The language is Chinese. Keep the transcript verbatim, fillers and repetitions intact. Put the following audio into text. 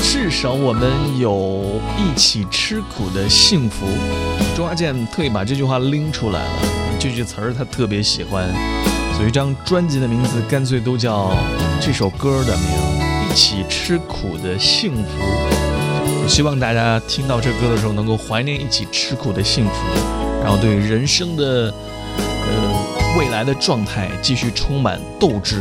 至少我们有一起吃苦的幸福。周华健特意把这句话拎出来了，这句词儿他特别喜欢，所以这张专辑的名字干脆都叫这首歌的名，一起吃苦的幸福。我希望大家听到这歌的时候能够怀念一起吃苦的幸福，然后对人生的呃未来的状态继续充满斗志